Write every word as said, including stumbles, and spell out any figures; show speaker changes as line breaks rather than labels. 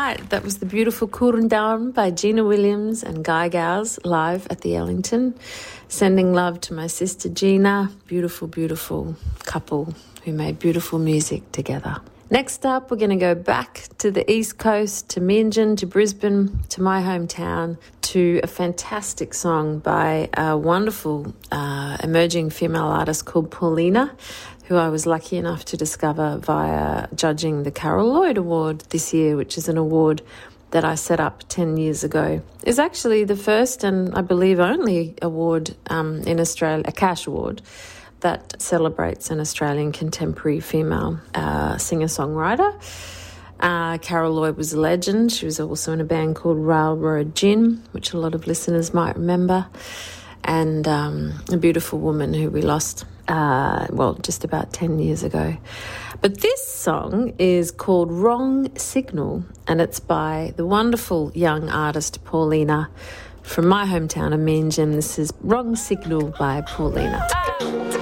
right, that was the beautiful Cooling Down by Gina Williams and Guy Gowes live at the Ellington. Sending love to my sister Gina, beautiful, beautiful couple who made beautiful music together. Next up, we're going to go back to the East Coast, to Meanjin, to Brisbane, to my hometown, to a fantastic song by a wonderful uh, emerging female artist called Paulina, who I was lucky enough to discover via judging the Carol Lloyd Award this year, which is an award that I set up ten years ago. It's actually the first and I believe only award um, in Australia, a cash award, that celebrates an Australian contemporary female uh, singer-songwriter. Uh, Carol Lloyd was a legend. She was also in a band called Railroad Gin, which a lot of listeners might remember, and um, a beautiful woman who we lost, uh, well, just about ten years ago. But this song is called Wrong Signal, and it's by the wonderful young artist Paulina from my hometown of Meanjin. This is Wrong Signal by Paulina.